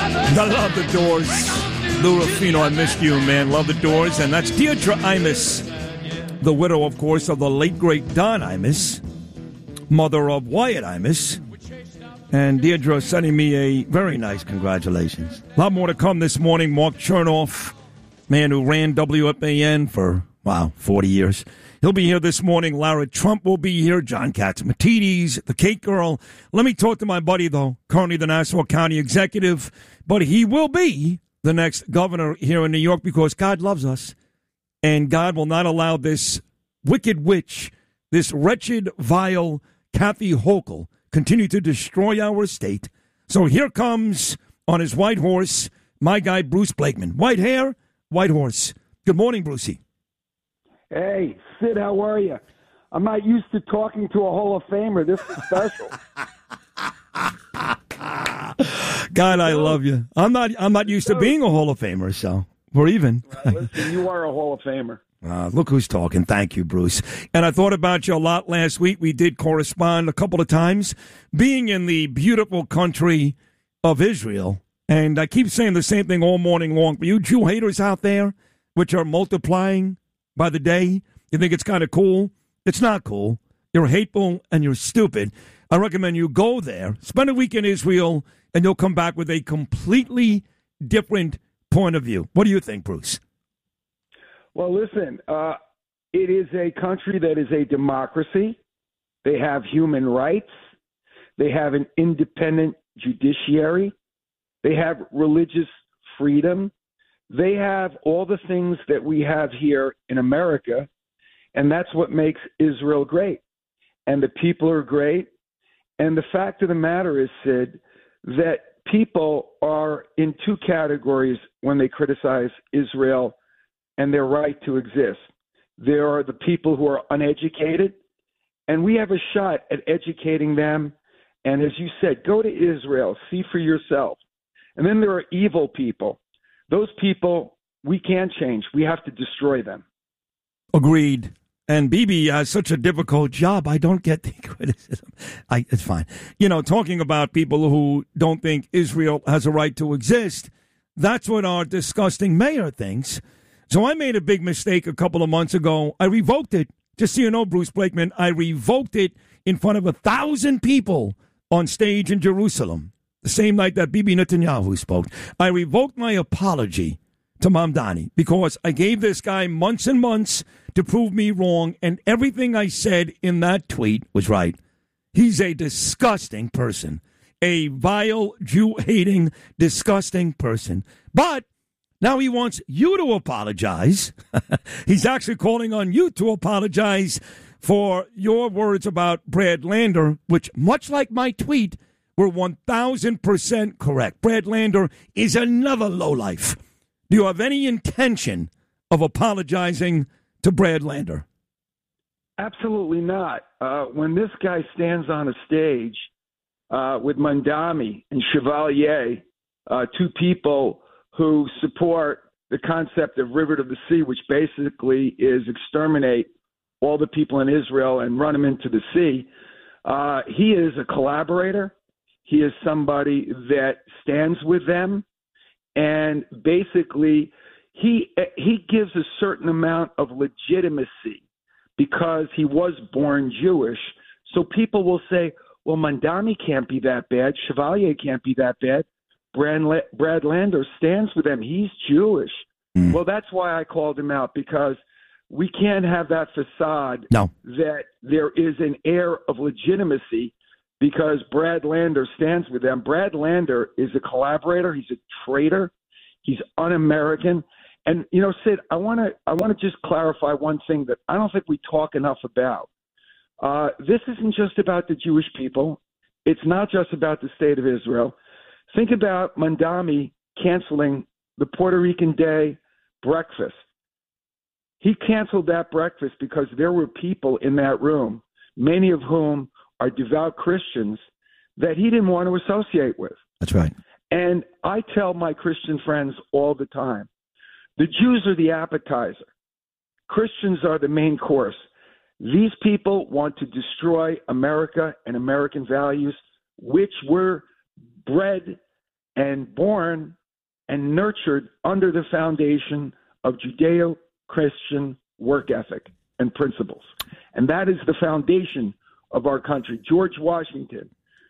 I love the Doors. Lou Rufino, I missed you, man. Love the Doors. And that's Deirdre Imus, the widow, of course, of the late, great Don Imus, mother of Wyatt Imus. And Deirdre sending me a very nice congratulations. A lot more to come this morning. Mark Chernoff, man who ran WFAN for, 40 years. He'll be here this morning. Lara Trump will be here. John Catsimatidis, the Cake Girl. Let me talk to my buddy, though, currently the Nassau County Executive. But he will be the next governor here in New York because God loves us. And God will not allow this wicked witch, this wretched, vile Kathy Hochul, continue to destroy our state. So here comes, on his white horse, my guy, Bruce Blakeman. White hair, white horse. Good morning, Brucey. Hey, Sid, how are you? I'm not used to talking to a Hall of Famer. This is special. God, I love you. I'm not used to being a Hall of Famer, so we're even. Listen, you are a Hall of Famer. Look who's talking. Thank you, Bruce. And I thought about you a lot last week. We did correspond a couple of times, being in the beautiful country of Israel. And I keep saying the same thing all morning long. For you Jew haters out there, which are multiplying by the day, you think it's kind of cool? It's not cool. You're hateful and you're stupid. I recommend you go there, spend a week in Israel, and you'll come back with a completely different point of view. What do you think, Bruce? Well, listen, it is a country that is a democracy. They have human rights. They have an independent judiciary. They have religious freedom. They have all the things that we have here in America, and that's what makes Israel great. And the people are great. And the fact of the matter is, Sid, that people are in two categories when they criticize Israel and their right to exist. There are the people who are uneducated, and we have a shot at educating them. And as you said, go to Israel, see for yourself. And then there are evil people. Those people, we can't change. We have to destroy them. Agreed. And Bibi has such a difficult job. I don't get the criticism. It's fine. You know, talking about people who don't think Israel has a right to exist, that's what our disgusting mayor thinks. So I made a big mistake a couple of months ago. I revoked it. Just so you know, Bruce Blakeman, I revoked it in front of 1,000 people on stage in Jerusalem. The same night that Bibi Netanyahu spoke. I revoked my apology to Mamdani because I gave this guy months and months to prove me wrong, and everything I said in that tweet was right. He's a disgusting person, a vile, Jew-hating, disgusting person. But now he wants you to apologize. He's actually calling on you to apologize for your words about Brad Lander, which, much like my tweet, were 1,000% correct. Brad Lander is another lowlife. Do you have any intention of apologizing to Brad Lander? Absolutely not. When this guy stands on a stage with Mandami and Chevalier, two people who support the concept of river to the sea, which basically is exterminate all the people in Israel and run them into the sea, he is a collaborator. He is somebody that stands with them, and basically he gives a certain amount of legitimacy because he was born Jewish. So people will say, well, Mandami can't be that bad. Chevalier can't be that bad. Brad Lander stands with them. He's Jewish. Well, that's why I called him out, because we can't have that facade that there is an air of legitimacy because Brad Lander stands with them. Brad Lander is a collaborator. He's a traitor. He's un-American. And, you know, Sid, I want to just clarify one thing that I don't think we talk enough about. This isn't just about the Jewish people. It's not just about the state of Israel. Think about Mandami canceling the Puerto Rican Day breakfast. He canceled that breakfast because there were people in that room, many of whom are devout Christians, that he didn't want to associate with. That's right. And I tell my Christian friends all the time, the Jews are the appetizer. Christians are the main course. These people want to destroy America and American values, which were bred and born and nurtured under the foundation of Judeo-Christian work ethic and principles. And that is the foundation of our country. George Washington,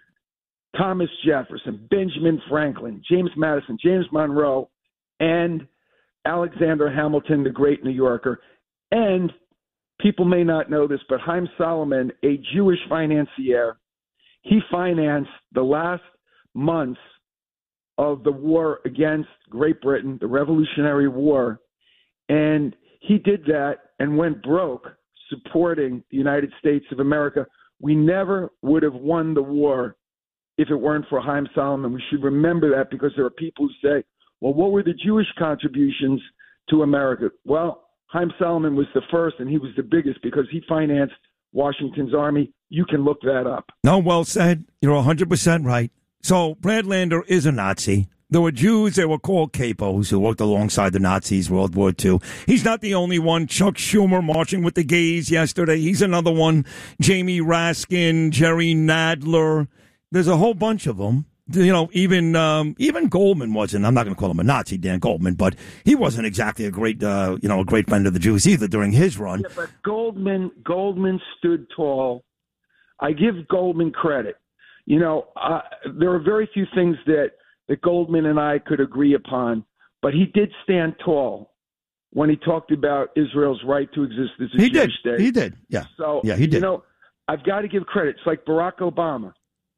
Thomas Jefferson, Benjamin Franklin, James Madison, James Monroe, and Alexander Hamilton, the great New Yorker. And people may not know this, but Haim Salomon, a Jewish financier, he financed the last months of the war against Great Britain, the Revolutionary War. And he did that and went broke supporting the United States of America. We never would have won the war if it weren't for Haim Salomon. We should remember that, because there are people who say, well, what were the Jewish contributions to America? Well, Haim Salomon was the first, and he was the biggest because he financed Washington's army. You can look that up. No, well said. You're 100% right. So Brad Lander is a Nazi. There were Jews that were called capos who worked alongside the Nazis World War II. He's not the only one. Chuck Schumer marching with the gays yesterday. He's another one. Jamie Raskin, Jerry Nadler. There's a whole bunch of them. You know, even Goldman wasn't. I'm not going to call him a Nazi, Dan Goldman, but he wasn't exactly a great, a great friend of the Jews either during his run. Yeah, but Goldman stood tall. I give Goldman credit. You know, there are very few things that Goldman and I could agree upon, but he did stand tall when he talked about Israel's right to exist as a Jewish state. He did. Yeah. So, yeah, he did. You know, I've got to give credit. It's like Barack Obama.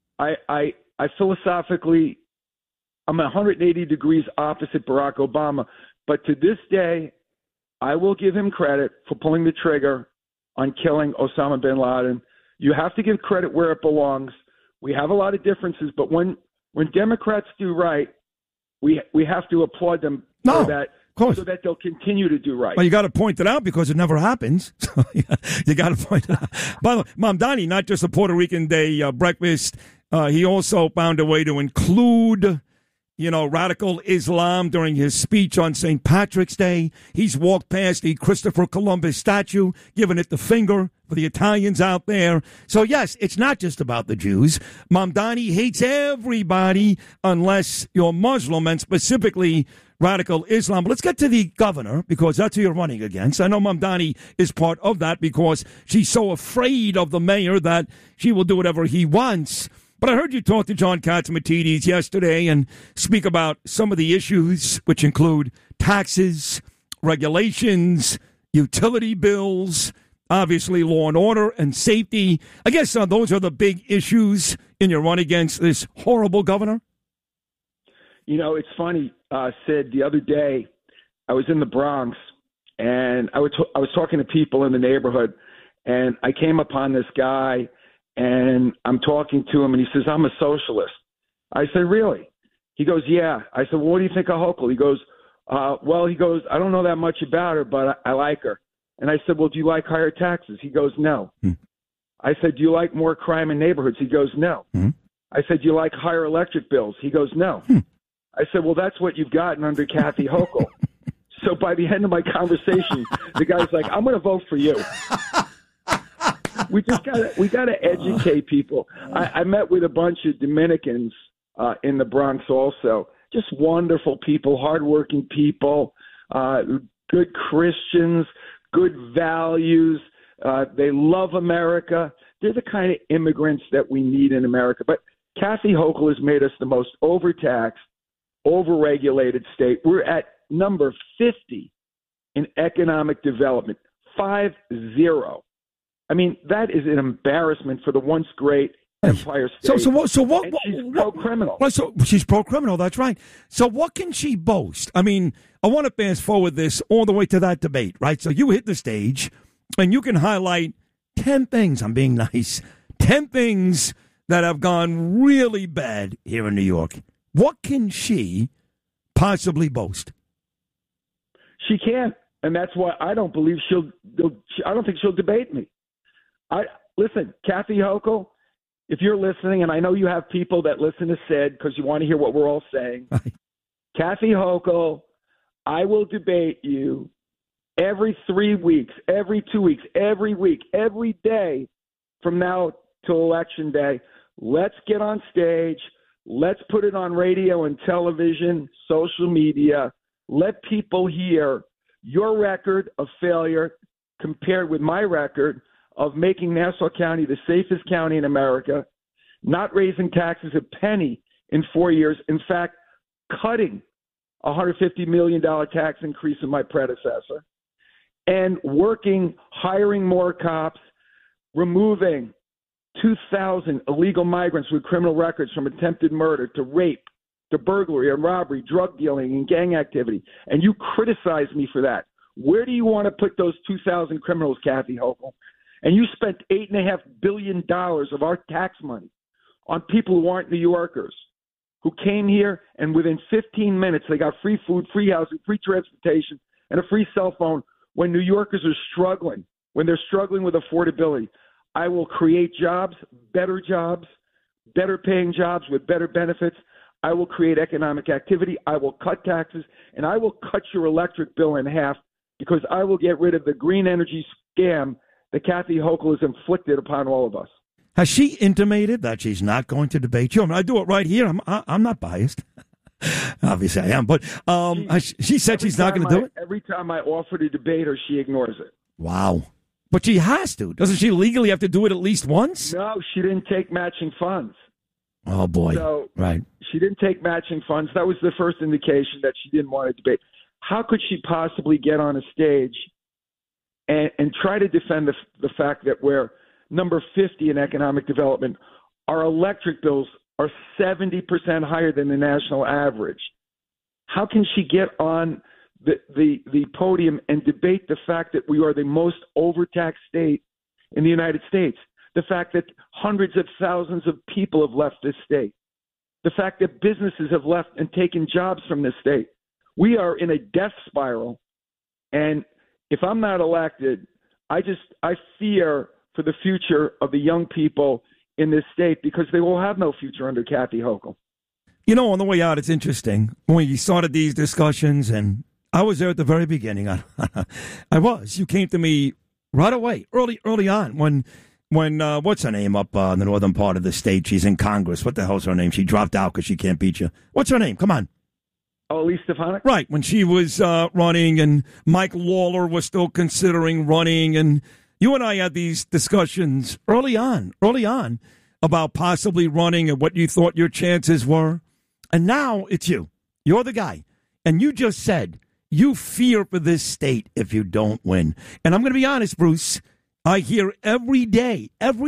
I philosophically, I'm 180 degrees opposite Barack Obama, but to this day, I will give him credit for pulling the trigger on killing Osama bin Laden. You have to give credit where it belongs. We have a lot of differences, but when Democrats do right, we have to applaud them for that, so that they'll continue to do right. Well, you got to point it out because it never happens. So you got to point it out. By the way, Mamdani, not just a Puerto Rican Day breakfast, he also found a way to include, radical Islam during his speech on St. Patrick's Day. He's walked past the Christopher Columbus statue, giving it the finger for the Italians out there. So, yes, it's not just about the Jews. Mamdani hates everybody unless you're Muslim, and specifically radical Islam. But let's get to the governor, because that's who you're running against. I know Mamdani is part of that because she's so afraid of the mayor that she will do whatever he wants. But I heard you talk to John Catsimatidis yesterday and speak about some of the issues, which include taxes, regulations, utility bills, obviously law and order and safety. I guess those are the big issues in your run against this horrible governor. You know, it's funny, Sid, the other day I was in the Bronx and I was talking to people in the neighborhood, and I came upon this guy. And I'm talking to him, and he says, I'm a socialist. I said, really? He goes, yeah. I said, well, what do you think of Hochul? He goes, I don't know that much about her, but I like her. And I said, well, do you like higher taxes? He goes, no. I said, do you like more crime in neighborhoods? He goes, no. I said, do you like higher electric bills? He goes, no. I said, well, that's what you've gotten under Kathy Hochul. So by the end of my conversation, the guy's like, I'm going to vote for you. We gotta educate people. I met with a bunch of Dominicans in the Bronx also. Just wonderful people, hardworking people, good Christians, good values. They love America. They're the kind of immigrants that we need in America. But Kathy Hochul has made us the most overtaxed, overregulated state. We're at number 50 in economic development, 50. I mean, that is an embarrassment for the once great Empire State. So what? And she's pro-criminal. Well, so she's pro-criminal. That's right. So what can she boast? I mean, I want to fast forward this all the way to that debate, right? So you hit the stage, and you can highlight 10 things. I'm being nice. 10 things that have gone really bad here in New York. What can she possibly boast? She can't, and that's why I don't believe I don't think she'll debate me. Listen, Kathy Hochul, if you're listening, and I know you have people that listen to Sid because you want to hear what we're all saying. Right. Kathy Hochul, I will debate you every 3 weeks, every 2 weeks, every week, every day from now till Election Day. Let's get on stage. Let's put it on radio and television, social media. Let people hear your record of failure compared with my record of making Nassau County the safest county in America, not raising taxes a penny in 4 years. In fact, cutting a $150 million tax increase in my predecessor, and hiring more cops, removing 2,000 illegal migrants with criminal records from attempted murder to rape to burglary and robbery, drug dealing, and gang activity. And you criticize me for that. Where do you want to put those 2,000 criminals, Kathy Hochul? And you spent $8.5 billion of our tax money on people who aren't New Yorkers, who came here and within 15 minutes they got free food, free housing, free transportation, and a free cell phone when New Yorkers are struggling, when they're struggling with affordability. I will create jobs, better paying jobs with better benefits. I will create economic activity. I will cut taxes, and I will cut your electric bill in half because I will get rid of the green energy scam that Kathy Hochul has inflicted upon all of us. Has she intimated that she's not going to debate you? I mean, I do it right here. I'm not biased. Obviously, I am. But she said she's not going to do it? Every time I offer to debate her, she ignores it. Wow. But she has to. Doesn't she legally have to do it at least once? No, she didn't take matching funds. Oh, boy. So right. She didn't take matching funds. That was the first indication that she didn't want to debate. How could she possibly get on a stage and try to defend the fact that we're number 50 in economic development? Our electric bills are 70% higher than the national average. How can she get on the podium and debate the fact that we are the most overtaxed state in the United States? The fact that hundreds of thousands of people have left this state. The fact that businesses have left and taken jobs from this state. We are in a death spiral. And if I'm not elected, I fear for the future of the young people in this state because they will have no future under Kathy Hochul. You know, on the way out, it's interesting. When you started these discussions, and I was there at the very beginning. I was. You came to me right away, early on, when what's her name up in the northern part of the state? She's in Congress. What the hell's her name? She dropped out because she can't beat you. What's her name? Come on. Oh, Elise Stefanik? Right, when she was running and Mike Lawler was still considering running, and you and I had these discussions early on about possibly running and what you thought your chances were. And now it's you. You're the guy. And you just said you fear for this state if you don't win. And I'm going to be honest, Bruce. I hear every day,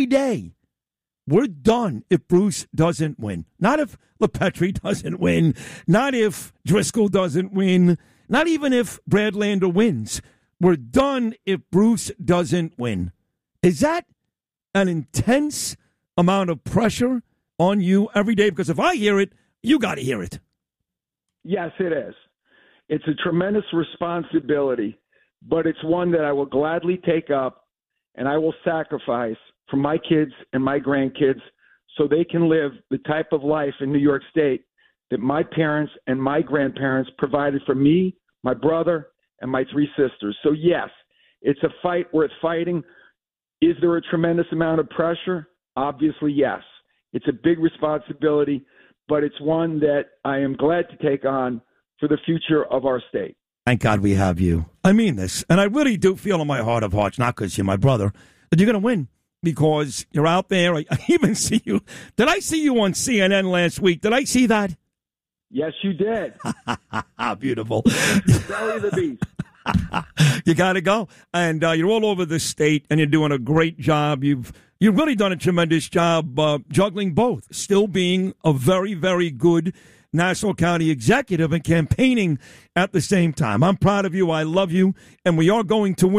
we're done if Bruce doesn't win. Not if LePetri doesn't win. Not if Driscoll doesn't win. Not even if Brad Lander wins. We're done if Bruce doesn't win. Is that an intense amount of pressure on you every day? Because if I hear it, you got to hear it. Yes, it is. It's a tremendous responsibility, but it's one that I will gladly take up. And I will sacrifice for my kids and my grandkids so they can live the type of life in New York State that my parents and my grandparents provided for me, my brother, and my three sisters. So, yes, it's a fight worth fighting. Is there a tremendous amount of pressure? Obviously, yes. It's a big responsibility, but it's one that I am glad to take on for the future of our state. Thank God we have you. I mean this, and I really do feel in my heart of hearts, not because you're my brother, that you're going to win because you're out there. I even see you. Did I see you on CNN last week? Did I see that? Yes, you did. Beautiful. Belly of the beast. You got to go. And you're all over the state, and you're doing a great job. You've really done a tremendous job juggling both, still being a very, very good Nassau County executive and campaigning at the same time. I'm proud of you. I love you. And we are going to win.